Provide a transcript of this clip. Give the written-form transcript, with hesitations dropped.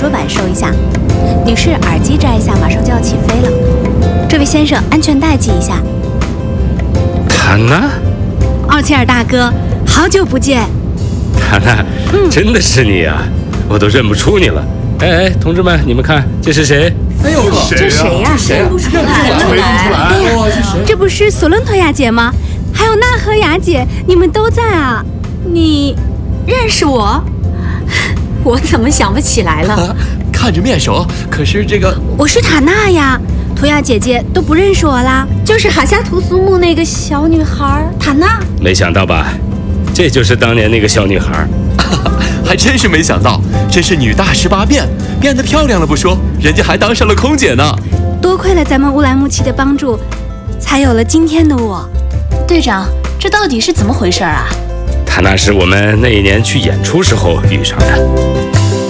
捉板收一下。女士，耳机摘一下，马上就要起飞了。这位先生，安全带系一下。 塔娜， 奥切尔大哥，好久不见。 塔娜，真的是你啊，我都认不出你了。哎，同志们，你们看，这是谁？ 哎呦， 这谁呀？ 认不出来， 哎呀，这不是索伦托亚姐吗？还有纳赫雅姐，你们都在啊？ 你认识我？我怎么想不起来了？ 看着面熟，可是这个…… 我是塔娜呀，图亚姐姐都不认识我啦。 就是哈夏图苏木那个小女孩塔娜。 没想到吧？这就是当年那个小女孩。 还真是没想到，真是女大18变，变得漂亮了不说，人家还当上了空姐呢。 多亏了咱们乌兰牧骑的帮助，才有了今天的我。 队长，这到底是怎么回事啊？ 塔娜是我们那一年去演出时候遇上的。